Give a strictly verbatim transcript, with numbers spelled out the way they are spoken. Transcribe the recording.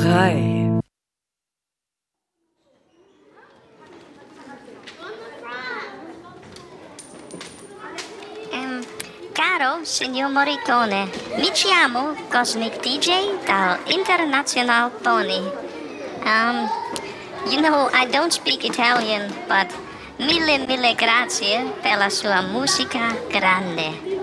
frei. Um, caro signor Morricone, mi chiamo Cosmic D J dal International Pony. Um, you know, I don't speak Italian, but mille mille grazie per la sua musica grande.